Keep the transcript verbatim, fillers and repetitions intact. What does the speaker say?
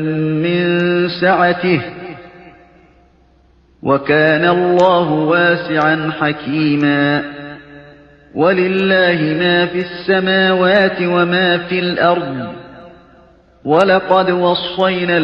من سعته وكان الله واسعا حكيما ولله ما في السماوات وما في الأرض ولقد وصينا